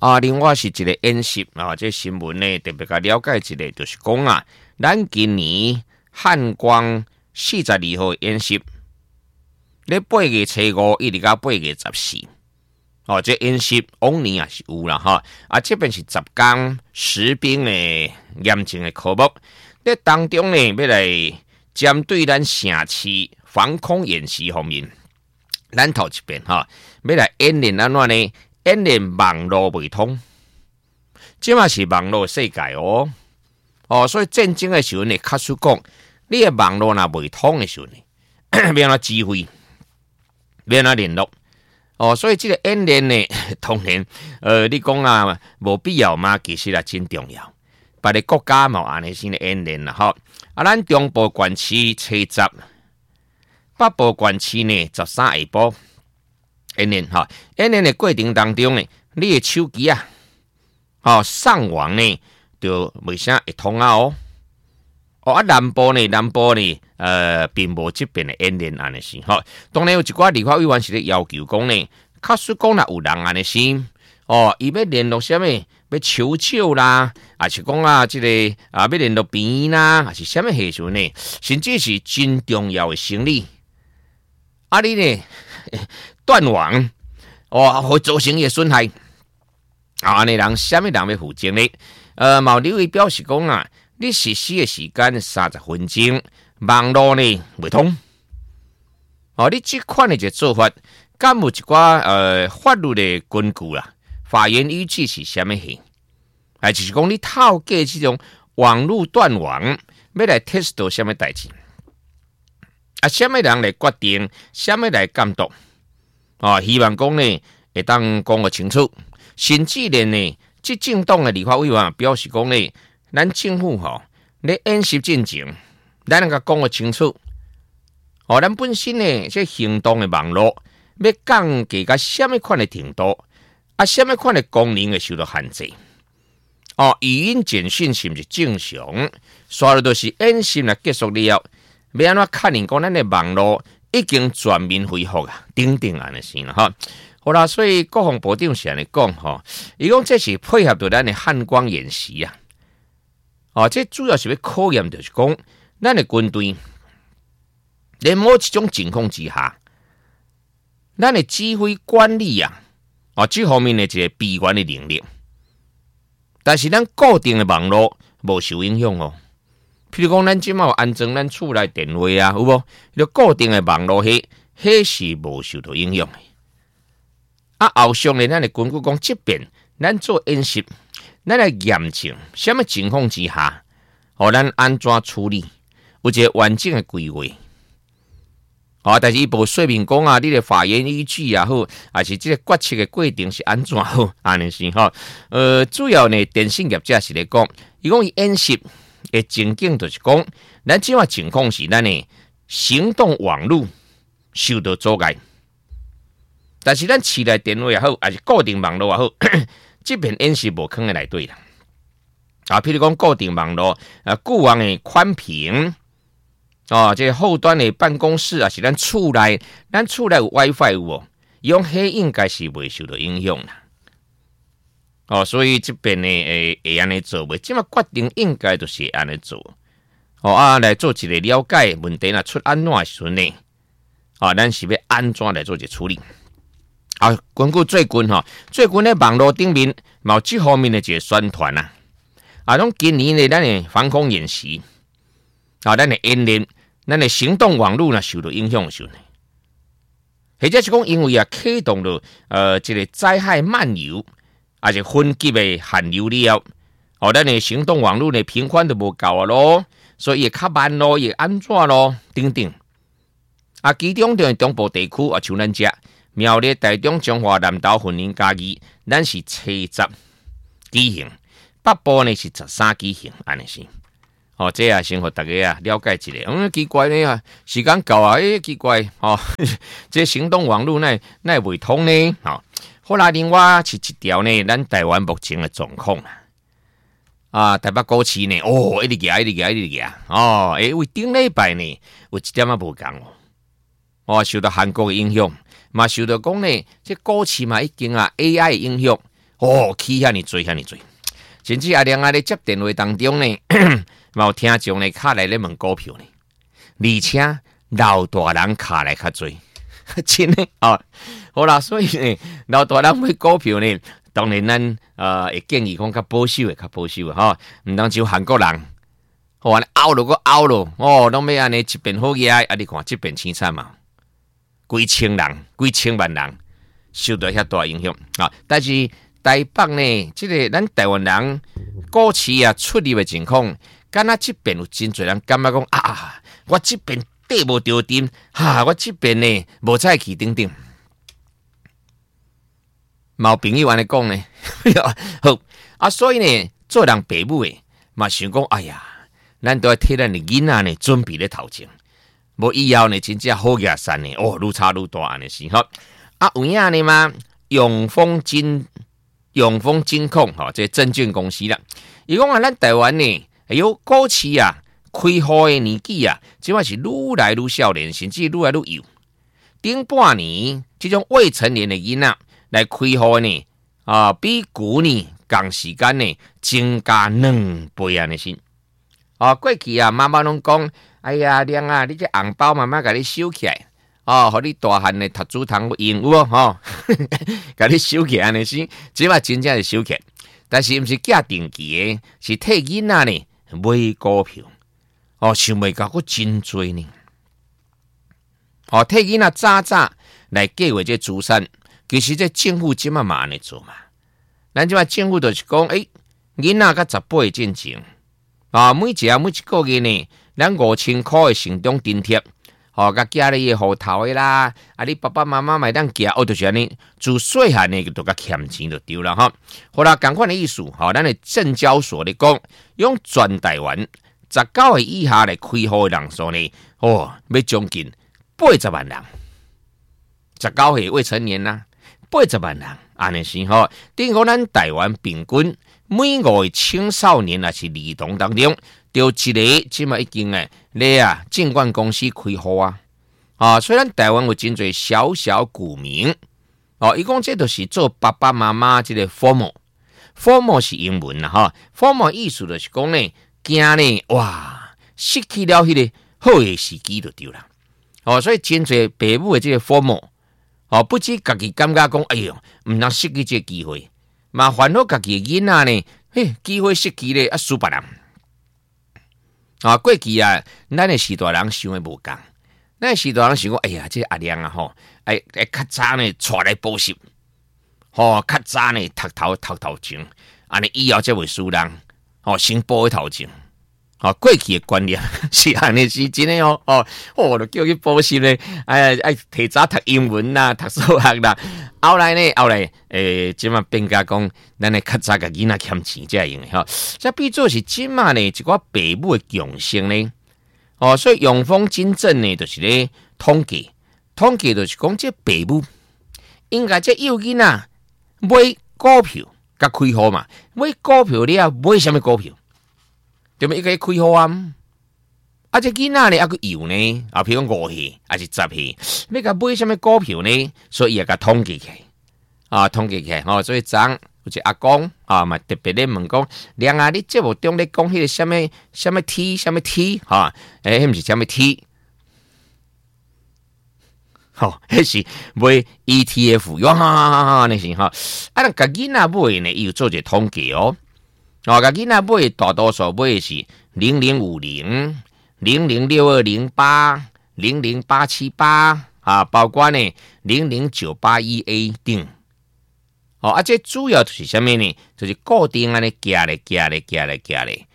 另外是一个演习这新闻呢特别了解一个，就是讲咱今年汉光42号演习，咧8月初5一直到8月14。这演习往年也是有啦哈，这边是10天实兵的严正的科目，在当中呢要来针对咱城市防空演习方面，咱头一遍要来演练安怎呢？演练网络未通，这嘛是网络世界所以战争的时候呢，卡叔讲，你的网络若未通的时候呢，要安怎指挥，要安怎联络。所以这个演练呢，当然，你讲无必要嘛，其实真重要。别个国家嘛，安尼先的演练啦，哈。咱中部县区70，北部县区呢13下晡演练哈。演练的过程当中呢，你的手机上网呢就未啥会通南部呢，并无这边的演练安尼是哈。当然有一寡立法委员是咧要求讲呢，假使讲有人安尼是伊要联络什么，要求救啦，还是讲这个要联络病院啦，还是什么时阵呢？甚至是真重要的生理，你呢断网会造成伊的损害安尼人什么人要负责呢？毛刘伟表示讲你实施的时间30分钟，网络呢未通。你这款的一个做法，敢有一寡法律的根据啦？法院依据是什么事？就是讲你透过这种网络断网，要来 test 到什么代志？什么人来决定？什么来监督？希望讲呢会当讲个清楚。甚至呢，执政党的立法委员表示讲呢。咱政府咧演习进程，咱能够讲个清楚。咱本身呢，这行动的网络要降低到什么款的程度，什么款的功能会受到限制。语音简讯是不是正常？所有都是演习来结束了，要安怎确认讲咱的网络已经全面恢复等等安尼先啦哈。好啦，所以国防部长是安尼讲伊讲这是配合到咱的汉光演习这主要是要考验，就是讲，咱的军队在某一种情况之下，咱的指挥管理这方面的一个闭源的能力，但是咱固定的网络无受影响譬如讲，咱即马有安装咱厝内电话有无？就固定的网络迄是无受到影响的。后续呢，咱的根据讲，即便咱做演习。咱来验证什么情况之下，咱安怎处理，有一个完整的规划。但是伊无说明讲你的法院依据也好，还是这个决策的过程是安怎好，安尼是主要呢，电信业者是咧讲，伊讲伊演习的情景就是讲，咱即个情况是咱的行动网络受到阻碍，但是咱市内电话也好，还是固定网络也好。这边演习无坑的内底啦，譬如讲固定网络，固网的宽频，这个后端的办公室是咱厝内有 WiFi 有无？用迄应该是未受到影响啦。所以这边呢会安尼做袂？即马决定应该就是安尼做。来做一个了解问题若出安怎的时阵呢？咱是要安怎来做一个处理？根据最近的网络顶面有这方面的一个宣传拢今年的咱的防空演习咱的演练，咱的行动网络受到影响的时候呢，或者是讲因为启动了这个灾害漫游，还是分级的限流了，咱的行动网络的频宽都无够咯，所以也较慢咯，也安怎咯，等等。其中的中部地区像咱遮。苗栗、台中、彰化、南投、云林、嘉义，咱是70举行；北部呢是13举行，安尼是。这也先互大家了解一下。奇怪呢时间到奇怪这行动网络那未通呢？好啦，另外是一条呢，咱台湾目前的状况台北股市呢，一直行。为顶礼拜呢，有一点无共受到韩国的影响。嘛受到讲呢，这股市嘛已经AI 影响， 起遐尼多，甚至阿亮啊咧接电话当中呢，嘛有听众咧卡来咧问股票呢，而且老大人卡来较多，真诶哦。好啦，所以呢，老大人买股票呢，当然咱会建议讲较保守诶吼，毋当像韩国人，哦，拗落个拗咯，哦，拢要安尼一边好嘢，啊，你看这边凄惨嘛，几千万人受到遐大影响啊！但是台北呢，这个咱台湾人股市啊出入的情况，敢若这边有真侪人感觉讲啊，我这边底无着定，我这边呢无再起等等。毛朋友安尼讲呢，好啊，所以呢，做人爸母的嘛想讲，哎呀，咱都要替咱的囡仔呢准备咧头前，无以后呢真正好野山呢，哦，愈差愈大安尼是吼。啊，有影呢嘛？永丰金控吼，这证券公司啦。伊讲啊，咱台湾呢，哎呦，股市啊，开户的年纪啊，即摆是愈来愈少年，甚至愈来愈幼。顶半年，这种未成年的囡仔来开户呢，比旧年同时间呢增加2倍安尼先。过去啊，妈妈拢讲，哎呀，亮啊，你这红包妈妈甲你收起来，互你大汉的读书通用有吼，甲你收起来安尼先，即摆真正是收起来，但是毋是假定期的，是替囡仔呢买股票，想袂到佫真多呢。替囡仔早来计划这资产，其实这政府即嘛安尼做嘛。咱即嘛政府就是讲，囡仔甲18岁进前，每一个月呢，咱5000块的成长津贴，甲家里的户头的啦，你爸爸妈妈买当寄，就是安尼，自细汉呢就甲欠钱就对了哈。好啦，同款的意思，咱的证交所咧讲，用全台湾19岁以下来开户的人数呢，要将近80万人，19岁未成年啦，80万人，安尼是吼。等于讲咱台湾平均每5个青少年也是儿童当中，就一个即嘛已经咧证券公司开户啊。虽然台湾有真侪小股民，伊讲这就是做爸爸妈妈这个 formal 是英文啦哈 ，formal 意思就是讲呢，惊呢哇失去了迄个好的时机就对啦。所以真侪爸母的这个 formal， 不止家己感觉讲，哎呦，毋通失去这个机会，嘛烦恼家己的囡仔呢，机会失去咧，输别人。过去啊，咱的时代人想的无共，咱的时代人想讲，哎呀，这阿亮啊较早呢带来补习，较早呢读头前，安尼以后才会输人，先补头前。过去的观念是安尼是真的就叫佢补习咧，提早读英文啦，读数学啦，后来即嘛变甲讲，咱咧较早甲囡仔欠钱才用的这变做是即嘛呢一寡爸母的强性呢，所以永丰金证呢，就是咧统计就是讲这爸母应该这幼囡仔买股票甲开户嘛，买股票了买什么股票？对咪一个开户这囡仔呢，个幼呢，譬如讲5岁还是10岁，要甲买什么股票呢？所以也甲统计起来，所以昨有一阿公嘛特别咧问讲，亮啊，你节目中咧讲迄个什么 T 迄毋是什么 T， 迄是买 ETF 哇，那是甲囡仔买呢，伊有做一个统计甲囡仔买大多数买的是0050、006208、00878包括呢00981A 等。这主要就是什么呢？就是固定安尼加咧，